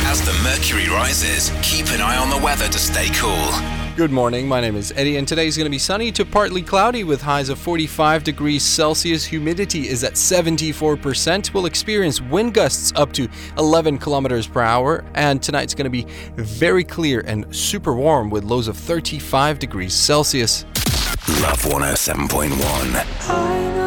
As the mercury rises, keep an eye on the weather to stay cool. Good morning, my name is Eddie, and today is going to be sunny to partly cloudy with highs of 45 degrees Celsius. Humidity is at 74%. We'll experience wind gusts up to 11 kilometers per hour, and tonight's going to be very clear and super warm with lows of 35 degrees Celsius. Love 107.1.